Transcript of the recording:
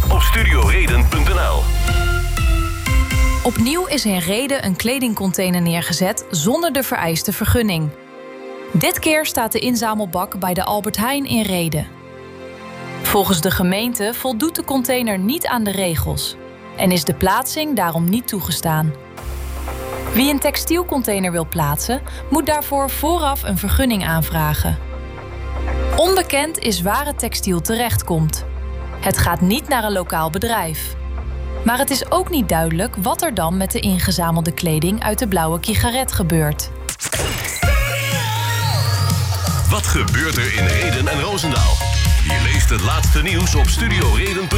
op studioreden.nl. Opnieuw is in Rheden een kledingcontainer neergezet zonder de vereiste vergunning. Dit keer staat de inzamelbak bij de Albert Heijn in Rheden. Volgens de gemeente voldoet de container niet aan de regels en is de plaatsing daarom niet toegestaan. Wie een textielcontainer wil plaatsen, moet daarvoor vooraf een vergunning aanvragen. Onbekend is waar het textiel terechtkomt. Het gaat niet naar een lokaal bedrijf. Maar het is ook niet duidelijk wat er dan met de ingezamelde kleding uit de blauwe Kigaret gebeurt. Wat gebeurt er in Rheden en Roosendaal? Je leest het laatste nieuws op studioreden.nl.